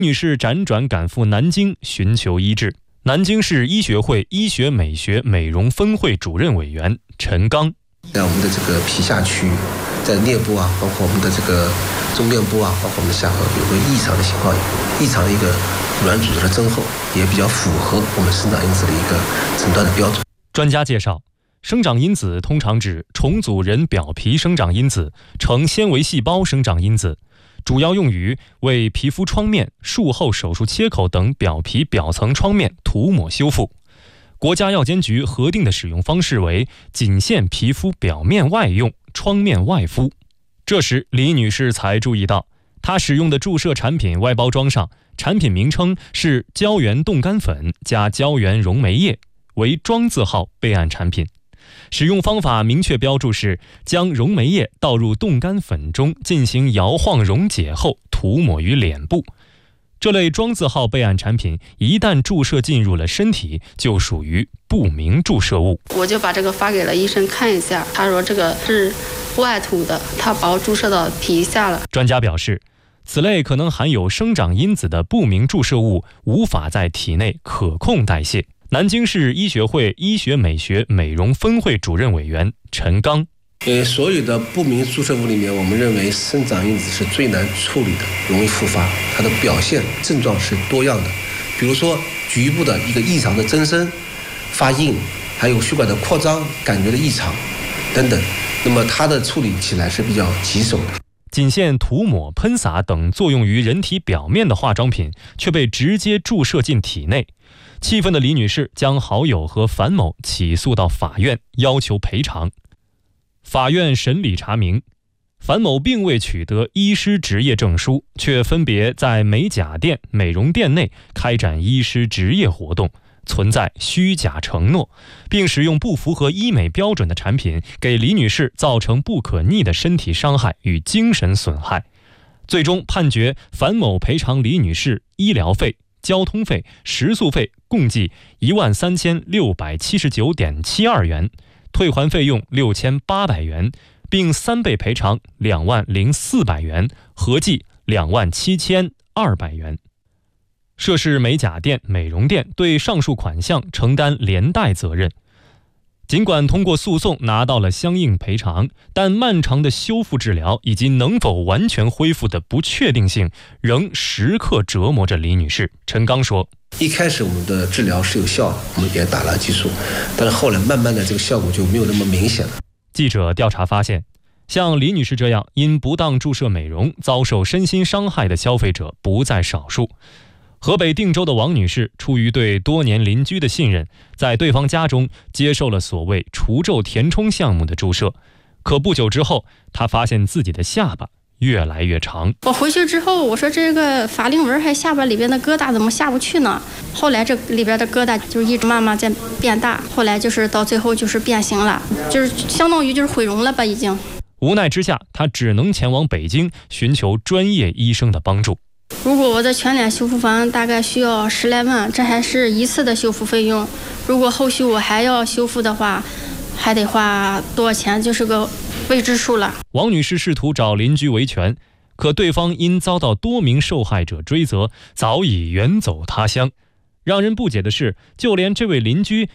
女士辗转赶赴南京寻求医治。南京市医学会医学美学美容分会主任委员陈刚， 在我们的这个皮下区域，在颞部啊，包括我们的这个中面部啊，包括我们的下颌有个异常的情况，异常的一个软组织的增厚，也比较符合我们生长因子的一个诊断的标准。 专家介绍，生长因子通常指重组人表皮生长因子、成纤维细胞生长因子，主要用于为皮肤创面、术后手术切口等表皮表层创面涂抹修复。国家药监局核定的使用方式为仅限皮肤表面外用，创面外敷。这时李女士才注意到，她使用的注射产品外包装上产品名称是胶原冻干粉加胶原溶酶液，为庄字号备案产品。使用方法明确标注是将溶酶液倒入冻干粉中进行摇晃溶解后涂抹于脸部。这类庄字号备案产品一旦注射进入了身体，就属于不明注射物。 我就把这个发给了医生看一下，他说这个是外涂的，他把我注射到皮下了。 专家表示，此类可能含有生长因子的不明注射物无法在体内可控代谢。南京市医学会医学美学美容分会主任委员陈刚， 所有的不明注射物里面，我们认为生长因子是最难处理的，容易复发，它的表现症状是多样的，比如说局部的一个异常的增生、发硬，还有血管的扩张感觉的异常等等，那么它的处理起来是比较棘手的。 仅限涂抹、喷洒等作用于人体表面的化妆品却被直接注射进体内。气愤的李女士将好友和樊某起诉到法院，要求赔偿。法院审理查明，樊某并未取得医师执业证书，却分别在美甲店、美容店内开展医师执业活动，存在虚假承诺，并使用不符合医美标准的产品，给李女士造成不可逆的身体伤害与精神损害。最终判决樊某赔偿李女士医疗费、交通费、食宿费共计13679.72元，退还费用6800元，并3倍赔偿20400元，合计27200元。涉事美甲店、美容店对上述款项承担连带责任。尽管通过诉讼拿到了相应赔偿，但漫长的修复治疗以及能否完全恢复的不确定性仍时刻折磨着李女士。陈刚说， 一开始我们的治疗是有效的，我们也打了激素，但是后来慢慢的这个效果就没有那么明显了。 记者调查发现，像李女士这样因不当注射美容遭受身心伤害的消费者不在少数。河北定州的王女士出于对多年邻居的信任，在对方家中接受了所谓除皱填充项目的注射，可不久之后，她发现自己的下巴越来越长。 我回去之后，我说这个法令纹还下巴里边的疙瘩怎么下不去呢？后来这里边的疙瘩就一直慢慢在变大，后来就是到最后就是变形了，就是相当于就是毁容了吧已经。 无奈之下，她只能前往北京寻求专业医生的帮助。 如果我的全脸修复房大概需要10来万，这还是一次的修复费用。如果后续我还要修复的话，还得花多少钱，就是个未知数了。 王女士试图找邻居维权，可对方因遭到多名受害者追责，早已远走他乡。让人不解的是，就连这位邻居